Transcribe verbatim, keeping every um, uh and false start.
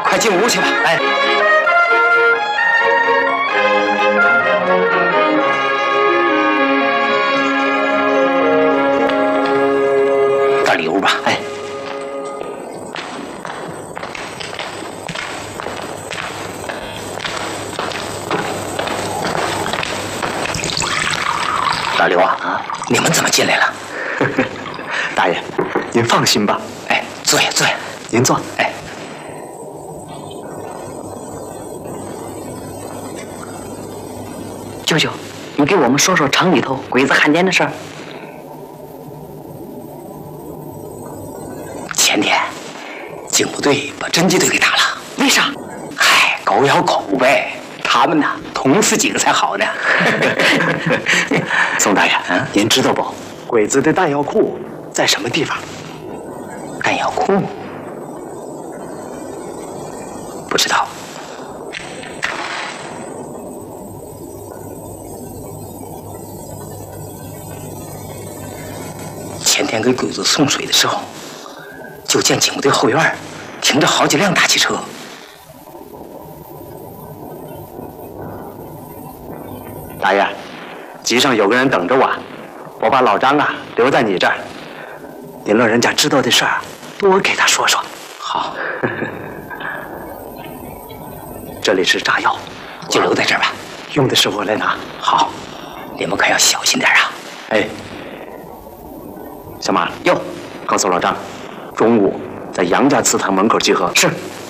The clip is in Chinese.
快进屋去吧。哎。到里屋吧。哎。大刘啊，啊，你们怎么进来了？ 大爷，您放心吧。 哎，坐下，坐下。 您坐。 哎。 舅舅，你给我们说说城里头鬼子汉奸的事儿。 前天，警部队把侦缉队给打了。 为啥？ 嗨，狗咬狗呗。他们呐，捅死几个才好呢。 宋大爷，嗯，您知道不？鬼子的弹药库在什么地方？ 弹药库？不知道。前天给鬼子送水的时候，就见警部队后院停着好几辆大汽车。 大爷，集上有个人等着我，我把老张啊留在你这儿。您老人家知道的事儿，多给他说说。 好。 这里是炸药， 就留在这儿吧。 用的时候来拿。 好，你们可要小心点啊。 哎，小马，哟，告诉老张，中午在杨家祠堂门口集合。 是。